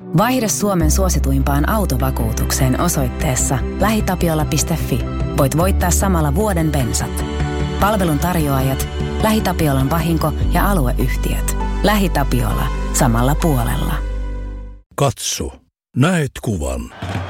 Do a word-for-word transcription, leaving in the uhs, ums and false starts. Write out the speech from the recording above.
Vaihda Suomen suosituimpaan autovakuutukseen osoitteessa lähitapiola piste fi. Voit voittaa samalla vuoden bensat. Palvelun tarjoajat, LähiTapiolan vahinko- ja alueyhtiöt. LähiTapiola. Samalla puolella. Katso. Näet kuvan.